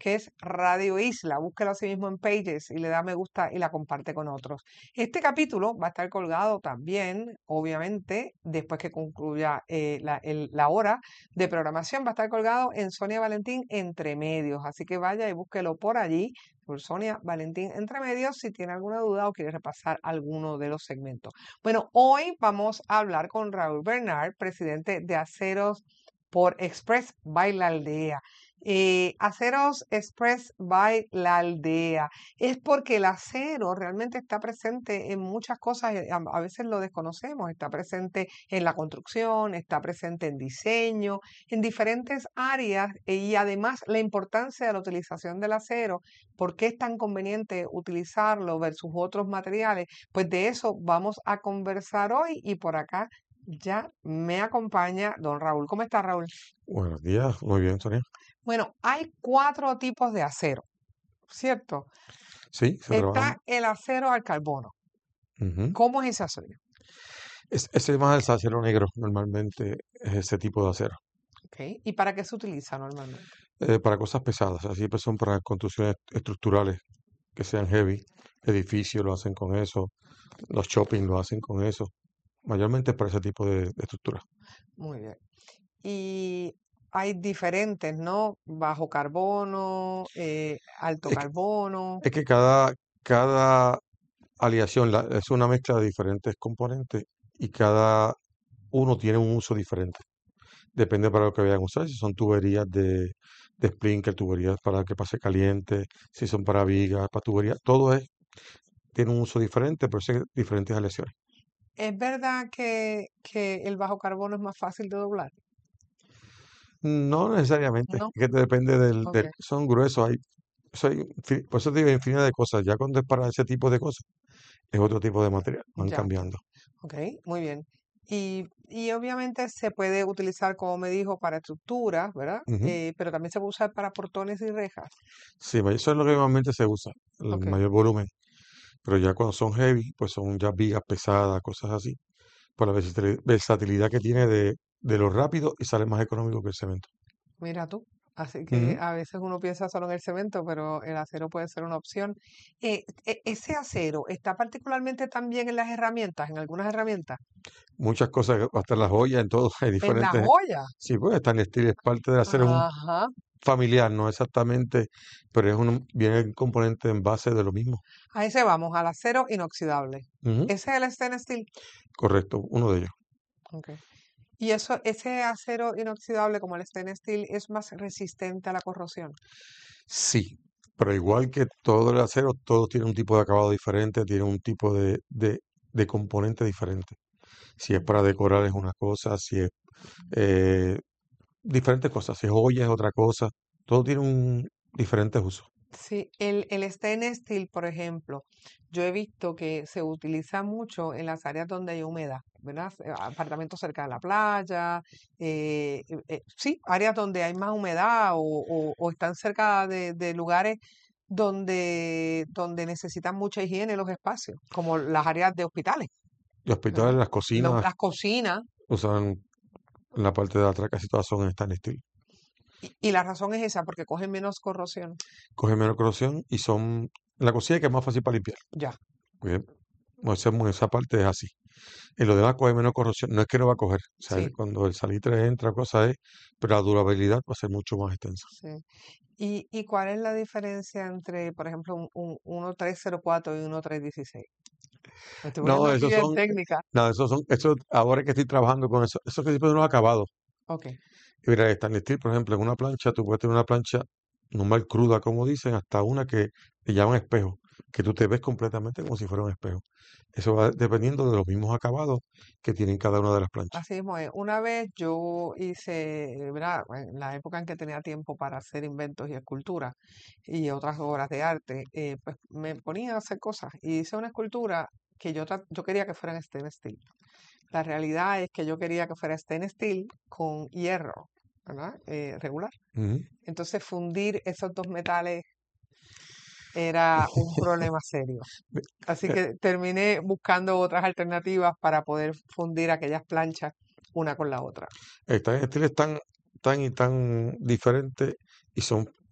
que es Radio Isla. Búsquelo así mismo en Pages y le da me gusta y la comparte con otros. Este capítulo va a estar colgado también, obviamente, después que concluya la hora de programación, va a estar colgado en Sonia Valentín Entre Medios. Así que vaya y búsquelo por allí, por Sonia Valentín Entre Medios, si tiene alguna duda o quiere repasar alguno de los segmentos. Bueno, hoy vamos a hablar con Raúl Bernard, presidente de Aceros por Express by La Aldea. Aceros Express by La Aldea. Es porque el acero realmente está presente en muchas cosas, a veces lo desconocemos, está presente en la construcción, está presente en diseño, en diferentes áreas y además la importancia de la utilización del acero, por qué es tan conveniente utilizarlo versus otros materiales, pues de eso vamos a conversar hoy y por acá ya me acompaña don Raúl. ¿Cómo está, Raúl? Buenos días, muy bien, Sonia. Bueno, hay 4 tipos de acero, ¿cierto? Sí, se trabajan. Está el acero al carbono. Ujú. ¿Cómo es ese acero? Ese más el acero negro, normalmente es ese tipo de acero. ¿Ok? ¿Y para qué se utiliza normalmente? Para cosas pesadas, así pues son para construcciones estructurales que sean heavy. Edificios lo hacen con eso, los shopping lo hacen con eso. Mayormente es para ese tipo de estructura. Muy bien. Y hay diferentes, ¿no? Bajo carbono, alto Es que, carbono. es que cada aleación es una mezcla de diferentes componentes y cada uno tiene un uso diferente. Depende para lo que vayan a usar, si son tuberías de sprinkler, tuberías para que pase caliente, si son para vigas, para tuberías, tiene un uso diferente, pero sí diferentes aleaciones. ¿Es verdad que el bajo carbono es más fácil de doblar? No necesariamente, No. es que te depende Ok, son gruesos, por eso te digo infinidad de cosas, ya cuando es para ese tipo de cosas, es otro tipo de material, van ya. cambiando. Ok, muy bien. Y obviamente se puede utilizar, como me dijo, para estructuras, ¿verdad? Ujú. Pero también se puede usar para portones y rejas. Sí, eso es lo que normalmente se usa, el Ok, mayor volumen, pero ya cuando son heavy, pues son ya vigas pesadas, cosas así, por la versatilidad que tiene de lo rápido y sale más económico que el cemento. mira tú. Así que Ujú. a veces uno piensa solo en el cemento, pero el acero puede ser una opción. ¿Ese acero está particularmente también en las herramientas, en algunas herramientas? Muchas cosas, hasta las joyas, en todo, hay En las diferentes. joyas. Sí, pues stainless steel es parte del acero, es un Ajá. familiar, no exactamente, pero viene el componente en base de lo mismo. A ese vamos, al acero inoxidable. Ujú. Ese es el stainless steel. Correcto, uno de ellos. Ok. Y eso, ese acero inoxidable como el stainless steel es más resistente a la corrosión. Sí, pero igual que todo el acero, todo tiene un tipo de acabado diferente, tiene un tipo de componente diferente. Si es para decorar es una cosa, si es eh, diferentes cosas, si es joya es otra cosa, todo tiene un diferentes usos. Sí, el stainless steel, por ejemplo, yo he visto que se utiliza mucho en las áreas donde hay humedad, ¿verdad? Apartamentos cerca de la playa, sí, áreas donde hay más humedad o están cerca de lugares donde necesitan mucha higiene los espacios, como las áreas de hospitales, Los hospitales, ¿verdad? las cocinas Las cocinas, usan en la parte de atrás, casi todas son stainless steel. y la razón es esa, porque cogen menos corrosión. Cogen menos corrosión y son la cocina que es más fácil para limpiar. Ya, Porque, esa parte es así. En lo demás coge menos corrosión. No es que no va a coger. O sea, sí, cuando el salitre entra, cosa es, pero la durabilidad va a ser mucho más extensa. sí. ¿Y cuál es la diferencia entre, por ejemplo, un 1304 y un 1316? Me estoy poniendo No, aquí esos bien son, técnica. ahora que estoy trabajando con eso, esos que tipo de unos acabados. Ok, Y mira, stainless steel, por ejemplo, en una plancha, tú puedes tener una plancha normal cruda, como dicen, hasta una que le llaman espejo, que tú te ves completamente como si fuera un espejo. Eso va dependiendo de los mismos acabados que tienen cada una de las planchas. así mismo es. Una vez yo hice, ¿verdad? En la época en que tenía tiempo para hacer inventos y esculturas y otras obras de arte, pues me ponía a hacer cosas y hice una escultura que yo quería que fuera en stainless steel. La realidad es que yo quería que fuera stainless steel con hierro, ¿verdad? Regular. Ujú. Entonces fundir esos dos metales era un problema serio. Así Eh, que terminé buscando otras alternativas para poder fundir aquellas planchas una con la otra. Están estilos tan y tan diferentes y son